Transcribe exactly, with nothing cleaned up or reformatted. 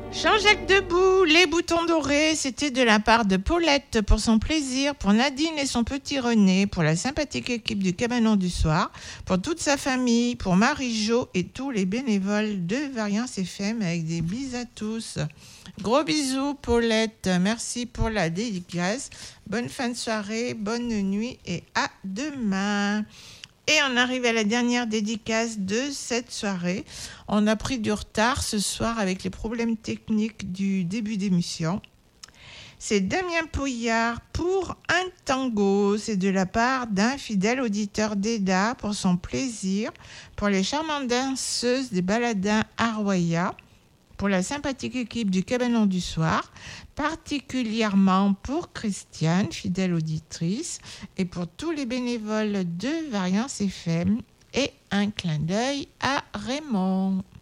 Jean-Jacques Debout, les boutons dorés, c'était de la part de Paulette pour son plaisir, pour Nadine et son petit René, pour la sympathique équipe du Cabanon du Soir, pour toute sa famille, pour Marie-Jo et tous les bénévoles de Variance F M avec des bises à tous. Gros bisous Paulette, merci pour la dédicace. Bonne fin de soirée, bonne nuit et à demain. Et on arrive à la dernière dédicace de cette soirée. On a pris du retard ce soir avec les problèmes techniques du début d'émission. C'est Damien Pouillard pour un tango. C'est de la part d'un fidèle auditeur d'Eda pour son plaisir, pour les charmantes danseuses des baladins Arwaya, pour la sympathique équipe du Cabanon du Soir, particulièrement pour Christiane, fidèle auditrice, et pour tous les bénévoles de Variance F M, et un clin d'œil à Raymond.